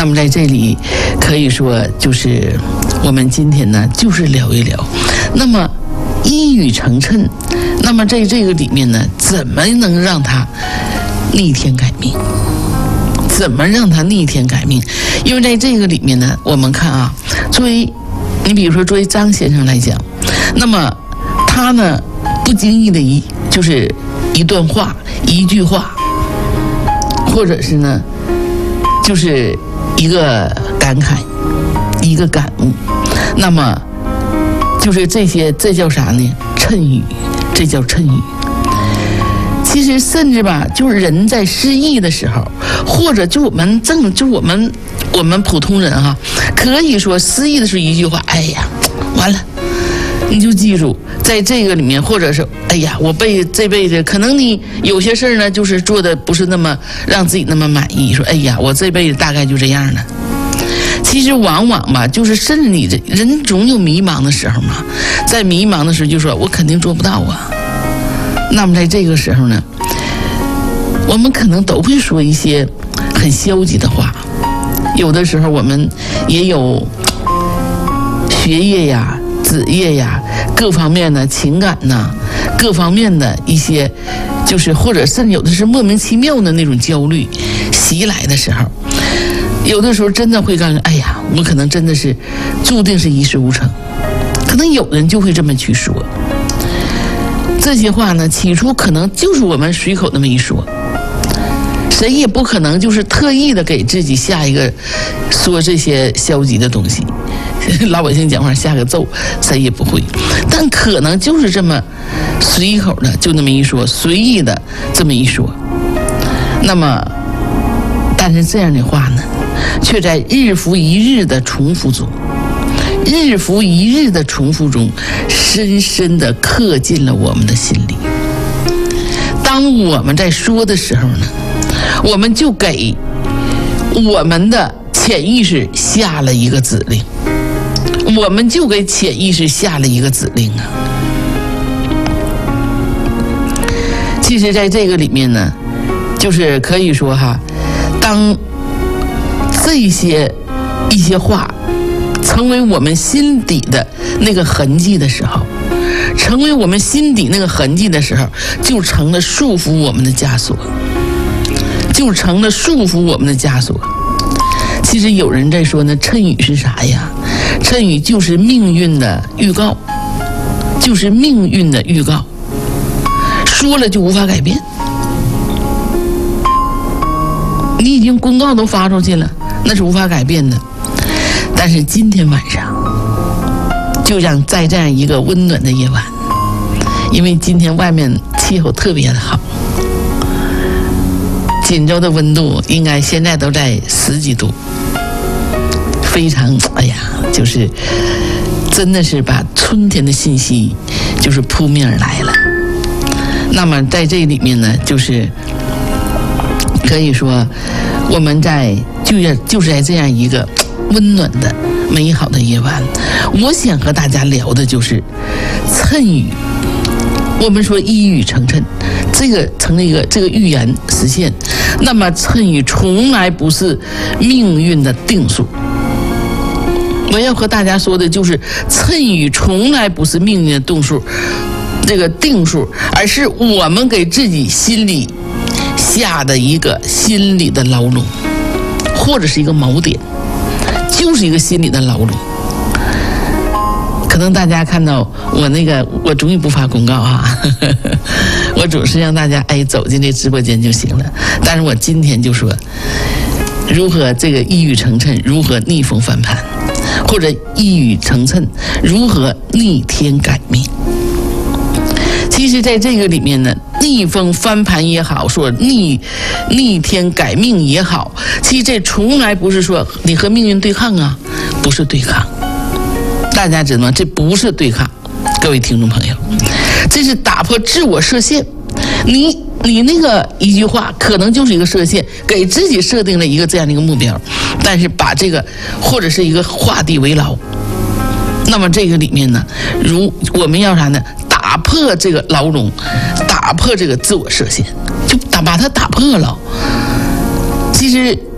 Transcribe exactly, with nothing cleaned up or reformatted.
那么在这里可以说就是我们今天呢就是聊一聊，那么一语成谶，那么在这个里面呢，怎么能让它逆天改命？怎么让它逆天改命？因为在这个里面呢，我们看啊，作为你比如说作为张先生来讲，那么他呢不经意的一就是一段话、一句话，或者是呢就是一个感慨、一个感悟，那么就是这些，这叫啥呢？谶语，这叫谶语。其实甚至吧，就是人在失意的时候，或者就我们正就我们我们普通人哈、啊，可以说失意的时候一句话，哎呀，完了，你就记住，在这个里面，或者是哎呀，我辈这辈子可能你有些事儿呢，就是做的不是那么让自己那么满意，说哎呀，我这辈子大概就这样了。其实往往吧，就是甚至你这人总有迷茫的时候嘛，在迷茫的时候就说我肯定做不到啊。那么在这个时候呢，我们可能都会说一些很消极的话，有的时候我们也有学业呀、子业呀各方面的情感呐，各方面的一些就是或者甚至有的是莫名其妙的那种焦虑袭来的时候，有的时候真的会告诉哎呀，我可能真的是注定是一事无成，可能有人就会这么去说。这些话呢，起初可能就是我们随口那么一说，谁也不可能就是特意的给自己下一个说这些消极的东西。老百姓讲话下个咒，谁也不会，但可能就是这么随口的就那么一说，随意的这么一说。那么，但是这样的话呢，却在日复一日的重复中，日复一日的重复中，深深地刻进了我们的心里。当我们在说的时候呢，我们就给我们的潜意识下了一个指令，我们就给潜意识下了一个指令啊。其实在这个里面呢，就是可以说哈，当这些一些话成为我们心底的那个痕迹的时候，成为我们心底那个痕迹的时候，就成了束缚我们的枷锁，就成了束缚我们的枷锁。其实有人在说呢，谶语是啥呀？谶语就是命运的预告，就是命运的预告，说了就无法改变。你已经公告都发出去了，那是无法改变的。但是今天晚上，就让在这样一个温暖的夜晚，因为今天外面气候特别的好，锦州的温度应该现在都在十几度，非常哎呀，就是真的是把春天的信息就是扑面而来了。那么在这里面呢，就是可以说我们在就是就是在这样一个温暖的美好的夜晚，我想和大家聊的就是谶语。我们说一语成谶，这个成了一个这个预言实现。那么谶语从来不是命运的定数。我要和大家说的就是谶语从来不是命运的定数，这个定数，而是我们给自己心里下的一个心理的牢笼，或者是一个锚点，就是一个心理的牢笼。可能大家看到我那个，我终于不发公告啊，呵呵，我总是让大家哎走进这直播间就行了。但是我今天就说，如何这个一语成谶，如何逆风翻盘，或者一语成谶，如何逆天改命。其实在这个里面呢，逆风翻盘也好，说逆逆天改命也好，其实这从来不是说你和命运对抗啊，不是对抗。大家知道吗？这不是对抗，各位听众朋友，这是打破自我设限。你你那个一句话可能就是一个设限，给自己设定了一个这样的一个目标，但是把这个或者是一个画地为牢。那么这个里面呢，如我们要啥呢？打破这个牢笼，打破这个自我设限，就打把它打破了。其实